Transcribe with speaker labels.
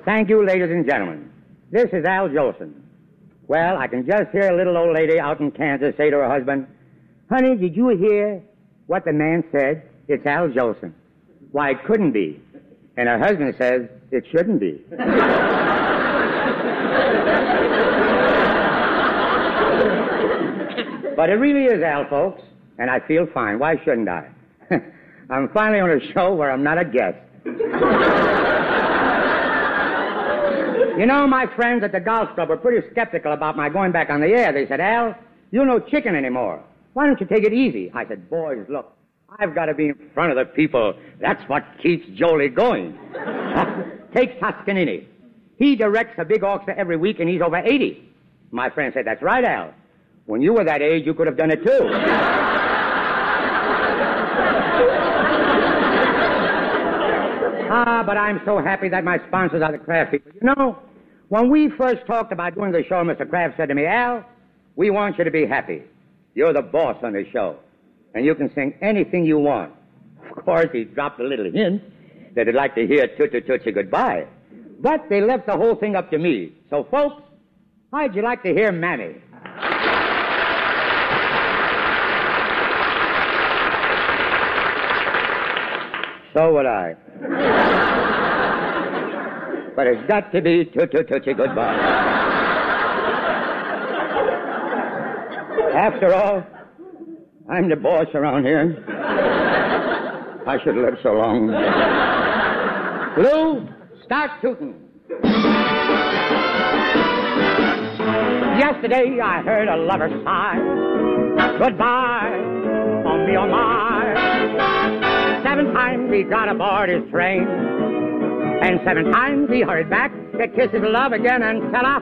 Speaker 1: Thank you, ladies and gentlemen. This is Al Jolson. Well, I can just hear a little old lady out in Kansas say to her husband, "Honey, did you hear what the man said? It's Al Jolson." "Why, it couldn't be." And her husband says, "It shouldn't be." But it really is Al, folks, and I feel fine. Why shouldn't I? I'm finally on a show where I'm not a guest. You know, my friends at the golf club were pretty skeptical about my going back on the air. They said, "Al, you're no chicken anymore. Why don't you take it easy?" I said, "Boys, look, I've got to be in front of the people. That's what keeps Jolie going." Take Toscanini. He directs a big orchestra every week, and he's over 80. My friend said, "That's right, Al. When you were that age, you could have done it too." But I'm so happy that my sponsors are the Kraft people. You know, when we first talked about doing the show, Mr. Kraft said to me, "Al, we want you to be happy. You're the boss on the show, and you can sing anything you want." Of course, he dropped a little hint that he'd like to hear Tootsie Tootsie Goodbye. But they left the whole thing up to me. So, folks, how'd you like to hear Mammy? So would I. But it's got to be Tootsie Tootsie Goodbye. After all, I'm the boss around here. I should live so long. Lou, start tooting. Yesterday I heard a lover sigh. Goodbye, oh me, oh my. 7 times he got aboard his train, and 7 times he hurried back to kiss his love again and tell her